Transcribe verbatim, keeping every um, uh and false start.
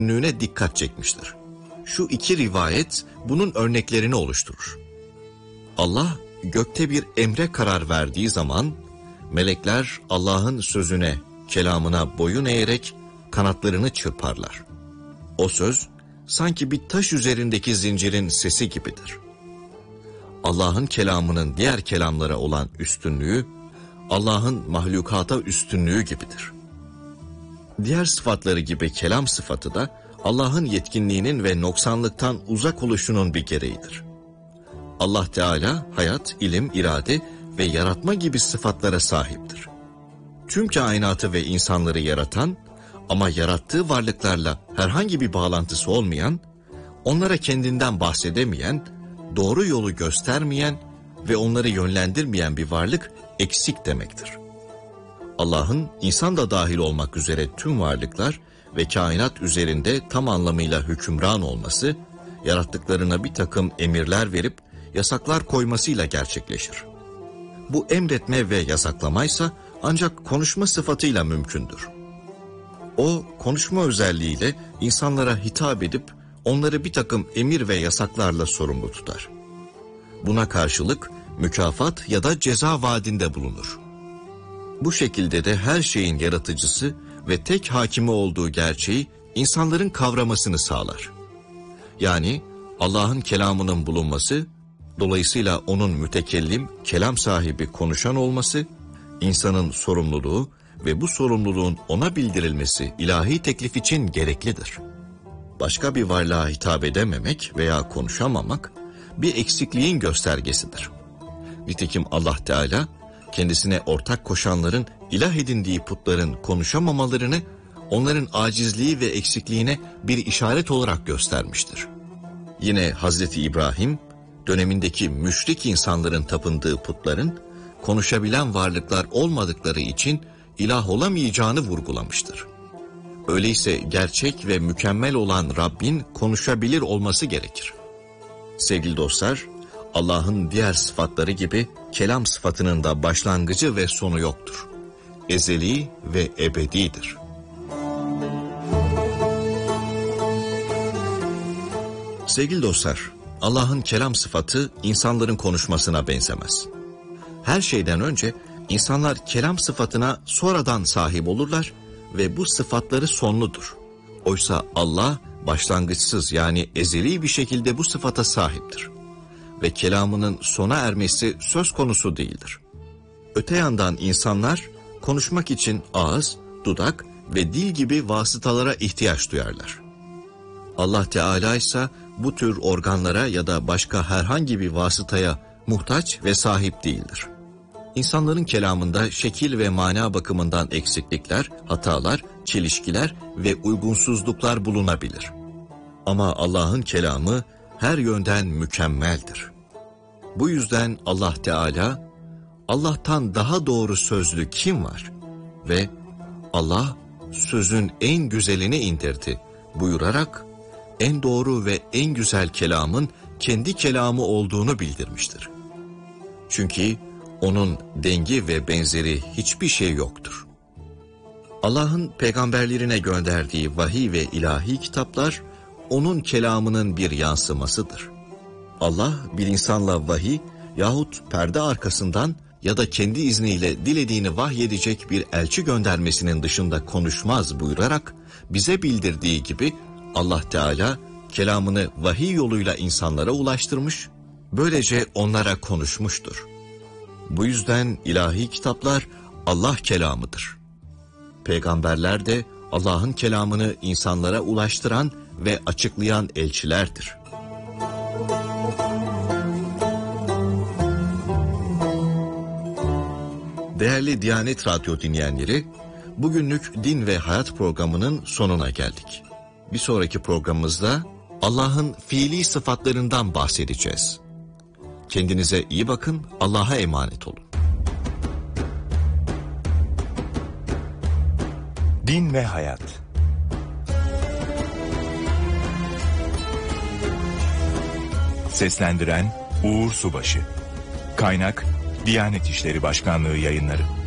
üstünlüğüne dikkat çekmiştir. Şu iki rivayet bunun örneklerini oluşturur. Allah gökte bir emre karar verdiği zaman melekler Allah'ın sözüne, kelamına boyun eğerek kanatlarını çırparlar. O söz sanki bir taş üzerindeki zincirin sesi gibidir. Allah'ın kelamının diğer kelamlara olan üstünlüğü, Allah'ın mahlukata üstünlüğü gibidir. Diğer sıfatları gibi kelam sıfatı da Allah'ın yetkinliğinin ve noksanlıktan uzak oluşunun bir gereğidir. Allah Teala hayat, ilim, irade ve yaratma gibi sıfatlara sahiptir. Tüm kainatı ve insanları yaratan ama yarattığı varlıklarla herhangi bir bağlantısı olmayan, onlara kendinden bahsedemeyen, doğru yolu göstermeyen ve onları yönlendirmeyen bir varlık eksik demektir. Allah'ın insan da dahil olmak üzere tüm varlıklar ve kainat üzerinde tam anlamıyla hükümran olması, yarattıklarına bir takım emirler verip yasaklar koymasıyla gerçekleşir. Bu emretme ve yasaklamaysa ancak konuşma sıfatıyla mümkündür. O konuşma özelliğiyle insanlara hitap edip onları bir takım emir ve yasaklarla sorumlu tutar. Buna karşılık mükafat ya da ceza vaadinde bulunur. Bu şekilde de her şeyin yaratıcısı ve tek hakimi olduğu gerçeği insanların kavramasını sağlar. Yani Allah'ın kelamının bulunması, dolayısıyla onun mütekellim, kelam sahibi, konuşan olması, insanın sorumluluğu ve bu sorumluluğun ona bildirilmesi ilahi teklif için gereklidir. Başka bir varlığa hitap edememek veya konuşamamak bir eksikliğin göstergesidir. Nitekim Allah Teala kendisine ortak koşanların ilah edindiği putların konuşamamalarını onların acizliği ve eksikliğine bir işaret olarak göstermiştir. Yine Hazreti İbrahim dönemindeki müşrik insanların tapındığı putların konuşabilen varlıklar olmadıkları için ilah olamayacağını vurgulamıştır. Öyleyse gerçek ve mükemmel olan Rabbin konuşabilir olması gerekir. Sevgili dostlar, Allah'ın diğer sıfatları gibi kelam sıfatının da başlangıcı ve sonu yoktur. Ezeli ve ebedidir. Sevgili dostlar, Allah'ın kelam sıfatı insanların konuşmasına benzemez. Her şeyden önce insanlar kelam sıfatına sonradan sahip olurlar ve bu sıfatları sonludur. Oysa Allah başlangıçsız yani ezeli bir şekilde bu sıfata sahiptir. Ve kelamının sona ermesi söz konusu değildir. Öte yandan insanlar konuşmak için ağız, dudak ve dil gibi vasıtalara ihtiyaç duyarlar. Allah Teala ise bu tür organlara ya da başka herhangi bir vasıtaya muhtaç ve sahip değildir. İnsanların kelamında şekil ve mana bakımından eksiklikler, hatalar, çelişkiler ve uygunsuzluklar bulunabilir. Ama Allah'ın kelamı her yönden mükemmeldir. Bu yüzden Allah Teala, Allah'tan daha doğru sözlü kim var? Ve Allah sözün en güzelini indirdi buyurarak en doğru ve en güzel kelamın kendi kelamı olduğunu bildirmiştir. Çünkü onun dengi ve benzeri hiçbir şey yoktur. Allah'ın peygamberlerine gönderdiği vahiy ve ilahi kitaplar onun kelamının bir yansımasıdır. Allah bir insanla vahiy yahut perde arkasından ya da kendi izniyle dilediğini vahyedecek bir elçi göndermesinin dışında konuşmaz buyurarak bize bildirdiği gibi Allah Teala kelamını vahiy yoluyla insanlara ulaştırmış, böylece onlara konuşmuştur. Bu yüzden ilahi kitaplar Allah kelamıdır. Peygamberler de Allah'ın kelamını insanlara ulaştıran ve açıklayan elçilerdir. Değerli Diyanet Radyo dinleyenleri, bugünlük Din ve Hayat programının sonuna geldik. Bir sonraki programımızda Allah'ın fiili sıfatlarından bahsedeceğiz. Kendinize iyi bakın, Allah'a emanet olun. Din ve Hayat. Seslendiren Uğur Subaşı. Kaynak Diyanet İşleri Başkanlığı Yayınları.